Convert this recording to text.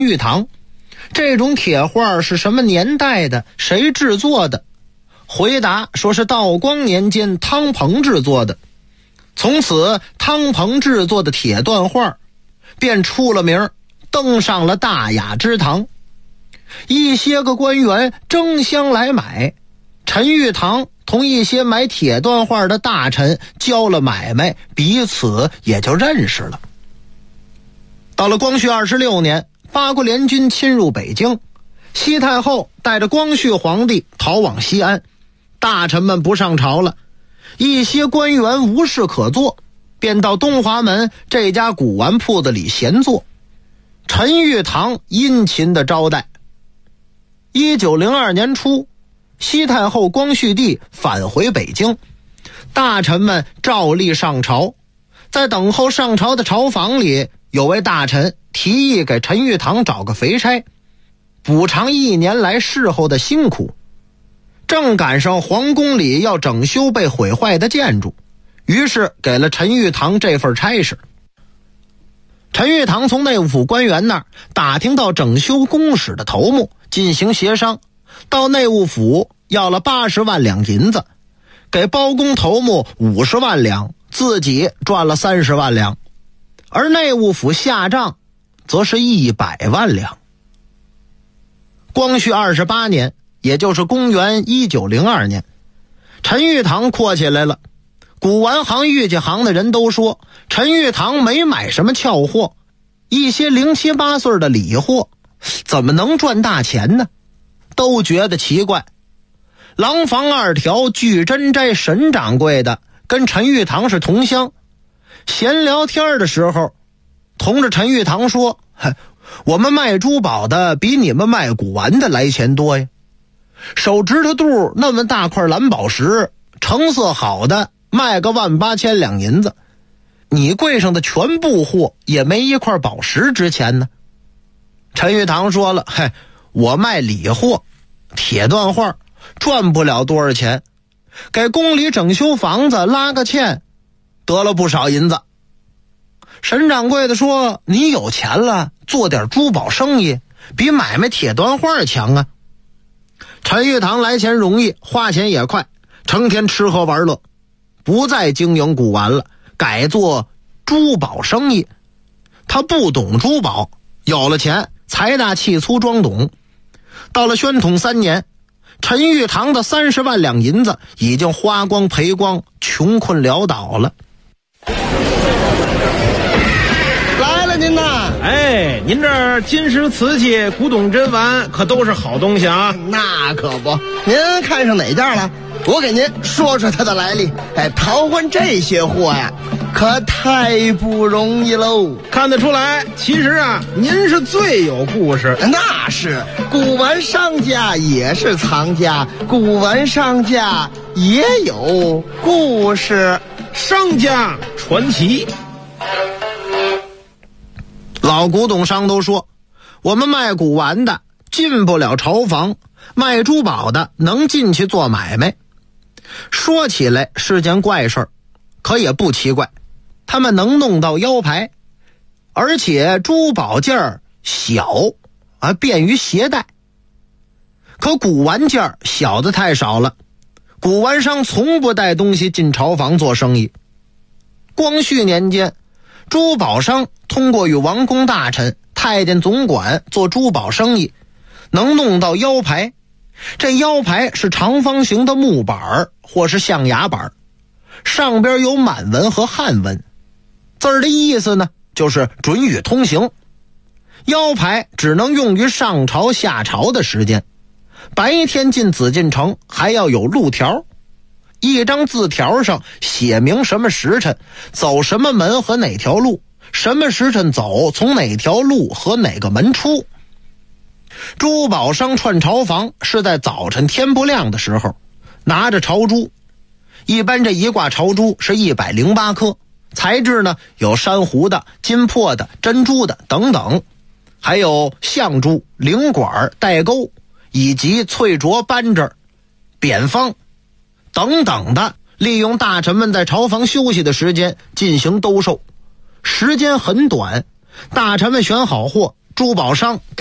玉堂。这种铁画是什么年代的？谁制作的？回答说是道光年间汤鹏制作的。从此汤鹏制作的铁缎画便出了名，登上了大雅之堂。一些个官员争相来买，陈玉堂同一些买铁缎画的大臣交了买卖，彼此也就认识了。到了光绪26年，八国联军侵入北京，西太后带着光绪皇帝逃往西安，大臣们不上朝了，一些官员无事可做，便到东华门这家古玩铺子里闲坐。陈玉堂殷勤的招待。1902年初，西太后光绪帝返回北京，大臣们照例上朝。在等候上朝的朝房里，有位大臣提议给陈玉堂找个肥差，补偿1年来侍候的辛苦。正赶上皇宫里要整修被毁坏的建筑，于是给了陈玉堂这份差事。陈玉堂从内务府官员那儿打听到整修工史的头目，进行协商，到内务府要了80万两银子，给包工头目50万两，自己赚了30万两，而内务府下账则是100万两。光绪28年，也就是公元1902年，陈玉堂阔起来了。古玩行、玉器行的人都说，陈玉堂没买什么俏货，一些0、7、8岁的礼货，怎么能赚大钱呢？都觉得奇怪。廊坊2条聚珍斋沈掌柜的跟陈玉堂是同乡，闲聊天的时候同着陈玉堂说，我们卖珠宝的比你们卖古玩的来钱多呀。手指头肚那么大块蓝宝石，成色好的卖个18000两银子，你柜上的全部货也没一块宝石值钱呢。陈玉堂说了，我卖礼货，铁缎画，赚不了多少钱，给宫里整修房子拉个欠，得了不少银子。沈掌柜的说，你有钱了，做点珠宝生意，比买卖铁缎画强啊。陈玉堂来钱容易，花钱也快，成天吃喝玩乐，不再经营古玩了，改做珠宝生意。他不懂珠宝，有了钱，财大气粗装懂。到了宣统3年，陈玉堂的30万两银子已经花光赔光，穷困潦倒了。 来了您呐！ 您这儿金石瓷器、古董珍玩可都是好东西啊。 那可不，您看上哪件了？我给您说说它的来历。淘换这些货呀，可太不容易喽。 看得出来，其实啊，您是最有故事。 那是，古玩商家也是藏家，古玩商家也有故事。 商家传奇。 老古董商都说，我们卖古玩的进不了朝房，卖珠宝的能进去做买卖。说起来是件怪事儿，可也不奇怪，他们能弄到腰牌，而且珠宝件儿小便于携带。可古玩件儿小的太少了，古玩商从不带东西进朝房做生意。光绪年间，珠宝商通过与王公大臣、太监总管做珠宝生意，能弄到腰牌。这腰牌是长方形的木板或是象牙板，上边有满文和汉文，字儿的意思呢，就是准予通行。腰牌只能用于上朝下朝的时间，白天进紫禁城还要有路条，一张字条上写明什么时辰走什么门和哪条路，什么时辰走从哪条路和哪个门出。珠宝商串朝房是在早晨天不亮的时候，拿着朝珠，一般这一挂朝珠是108颗，材质呢有珊瑚的、金珀的、珍珠的等等，还有象珠、灵管、带钩，以及翠琢、扳指、扁方等等的，利用大臣们在朝房休息的时间进行兜售。时间很短，大臣们选好货， 珠宝商